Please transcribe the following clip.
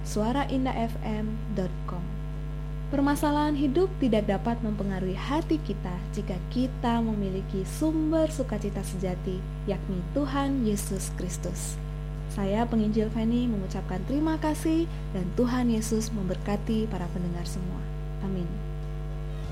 suaraindahfm.com. Permasalahan hidup tidak dapat mempengaruhi hati kita jika kita memiliki sumber sukacita sejati, yakni Tuhan Yesus Kristus. Saya penginjil Feni mengucapkan terima kasih dan Tuhan Yesus memberkati para pendengar semua. Amin.